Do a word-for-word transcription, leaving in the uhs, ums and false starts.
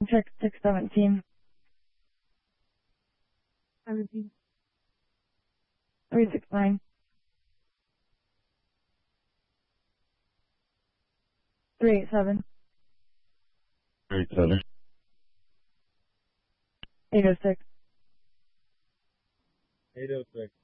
Check six seventeen. Seventeen. Three six nine. Three eight seven. Three seven. Eight oh six. Eight oh six.